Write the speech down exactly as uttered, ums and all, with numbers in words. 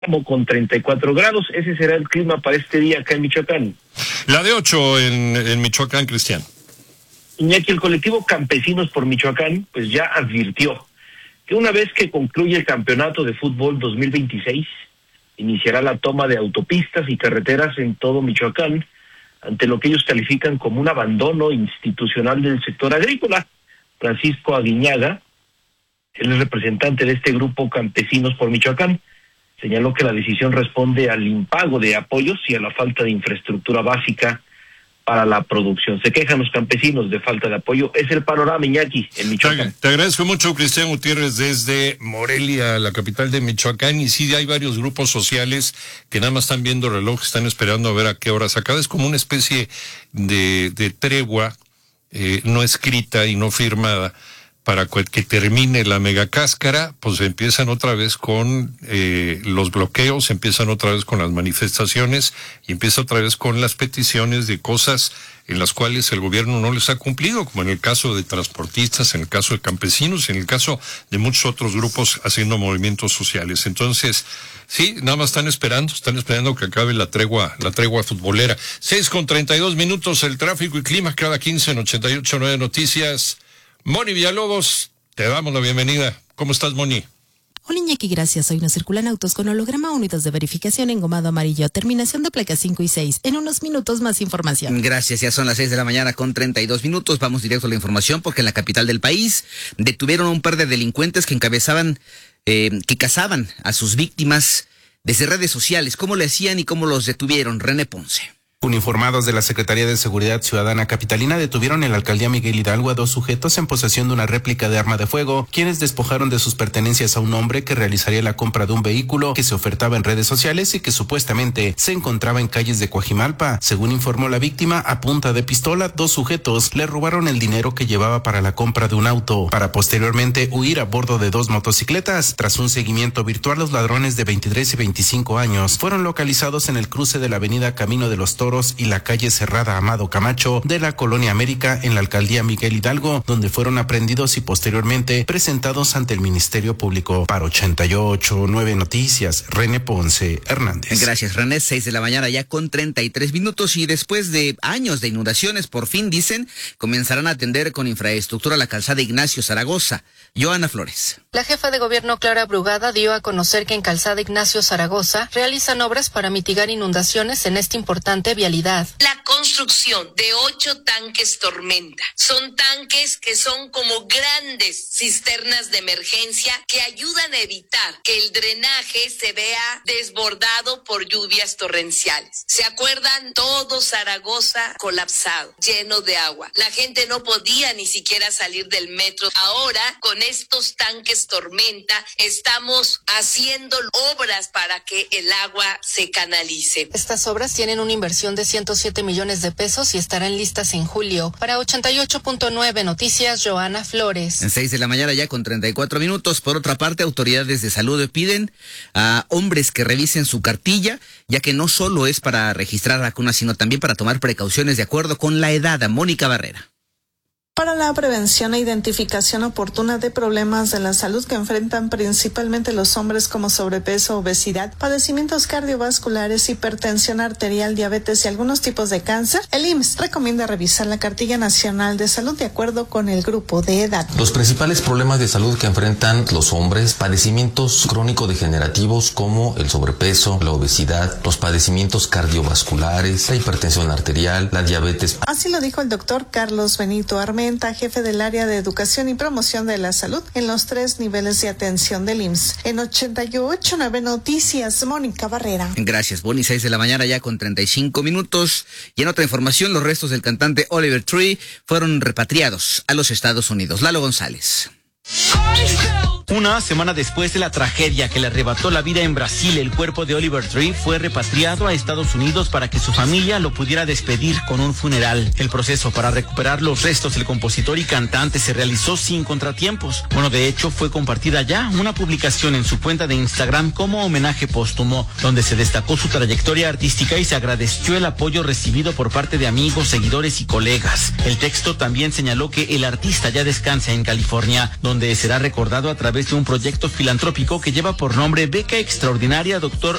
como con treinta y cuatro grados. Ese será el clima para este día acá en Michoacán. La de ocho en, en Michoacán, Cristian. Iñaki, el colectivo Campesinos por Michoacán, pues ya advirtió que una vez que concluye el campeonato de fútbol dos mil veintiséis, iniciará la toma de autopistas y carreteras en todo Michoacán, ante lo que ellos califican como un abandono institucional del sector agrícola. Francisco Aguiñaga, él es representante de este grupo Campesinos por Michoacán, señaló que la decisión responde al impago de apoyos y a la falta de infraestructura básica para la producción. Se quejan los campesinos de falta de apoyo. Es el panorama, Iñaki, en Michoacán. Te agradezco mucho, Cristian Gutiérrez, desde Morelia, la capital de Michoacán. Y sí, hay varios grupos sociales que nada más están viendo el reloj, están esperando a ver a qué hora se acaba. Es como una especie de, de tregua eh, no escrita y no firmada para que termine la megacáscara. Pues empiezan otra vez con eh, los bloqueos, empiezan otra vez con las manifestaciones y empieza otra vez con las peticiones de cosas en las cuales el gobierno no les ha cumplido, como en el caso de transportistas, en el caso de campesinos, en el caso de muchos otros grupos haciendo movimientos sociales. Entonces, sí, nada más están esperando, están esperando que acabe la tregua, la tregua futbolera. Seis con treinta y dos minutos, el tráfico y clima cada quince en ochenta y ocho punto nueve Noticias. Moni Villalobos, te damos la bienvenida. ¿Cómo estás, Moni? Hola, Iñaki, gracias. Hoy nos circulan autos con holograma unidos de verificación engomado amarillo, terminación de placas cinco y seis. En unos minutos más información. Gracias, ya son las seis de la mañana con treinta y dos minutos. Vamos directo a la información porque en la capital del país detuvieron a un par de delincuentes que encabezaban, eh, que cazaban a sus víctimas desde redes sociales. ¿Cómo le hacían y cómo los detuvieron? René Ponce. Uniformados de la Secretaría de Seguridad Ciudadana Capitalina detuvieron en la alcaldía Miguel Hidalgo a dos sujetos en posesión de una réplica de arma de fuego, quienes despojaron de sus pertenencias a un hombre que realizaría la compra de un vehículo que se ofertaba en redes sociales y que supuestamente se encontraba en calles de Coajimalpa. Según informó la víctima, a punta de pistola, dos sujetos le robaron el dinero que llevaba para la compra de un auto, para posteriormente huir a bordo de dos motocicletas. Tras un seguimiento virtual, los ladrones de veintitrés y veinticinco años fueron localizados en el cruce de la avenida Camino de los Toros y la calle Cerrada Amado Camacho de la Colonia América en la alcaldía Miguel Hidalgo, donde fueron aprendidos y posteriormente presentados ante el Ministerio Público. Para ochenta y ocho punto nueve Noticias, René Ponce Hernández. Gracias, René. Seis de la mañana ya con treinta y tres minutos y después de años de inundaciones, por fin, dicen, comenzarán a atender con infraestructura la calzada Ignacio Zaragoza. Joana Flores. La jefa de gobierno Clara Brugada dio a conocer que en calzada Ignacio Zaragoza realizan obras para mitigar inundaciones en esta importante vialidad. La construcción de ocho tanques Tormenta. Son tanques que son como grandes cisternas de emergencia que ayudan a evitar que el drenaje se vea desbordado por lluvias torrenciales. ¿Se acuerdan? Todo Zaragoza colapsado, lleno de agua. La gente no podía ni siquiera salir del metro. Ahora, con estos tanques Tormenta, estamos haciendo obras para que el agua se canalice. Estas obras tienen una inversión de ciento siete millones de pesos y estarán listas en julio. Para ochenta y ocho punto nueve Noticias, Joana Flores. En seis de la mañana ya con treinta y cuatro minutos. Por otra parte, autoridades de salud piden a hombres que revisen su cartilla, ya que no solo es para registrar vacunas, sino también para tomar precauciones de acuerdo con la edad. Mónica Barrera. Para la prevención e identificación oportuna de problemas de la salud que enfrentan principalmente los hombres como sobrepeso, obesidad, padecimientos cardiovasculares, hipertensión arterial, diabetes y algunos tipos de cáncer, el I M S S recomienda revisar la Cartilla Nacional de Salud de acuerdo con el grupo de edad. Los principales problemas de salud que enfrentan los hombres, padecimientos crónico-degenerativos como el sobrepeso, la obesidad, los padecimientos cardiovasculares, la hipertensión arterial, la diabetes. Así lo dijo el doctor Carlos Benito Armenta, jefe del área de educación y promoción de la salud en los tres niveles de atención del I M S S. En ochenta y ocho punto nueve Noticias, Mónica Barrera. Gracias, Bonnie. Seis de la mañana ya con treinta y cinco minutos. Y en otra información, los restos del cantante Oliver Tree fueron repatriados a los Estados Unidos. Lalo González. Una semana después de la tragedia que le arrebató la vida en Brasil, el cuerpo de Oliver Tree fue repatriado a Estados Unidos para que su familia lo pudiera despedir con un funeral. El proceso para recuperar los restos del compositor y cantante se realizó sin contratiempos. Bueno, de hecho, fue compartida ya una publicación en su cuenta de Instagram como homenaje póstumo, donde se destacó su trayectoria artística y se agradeció el apoyo recibido por parte de amigos, seguidores y colegas. El texto también señaló que el artista ya descansa en California, donde será recordado a través través de un proyecto filantrópico que lleva por nombre Beca Extraordinaria Doctor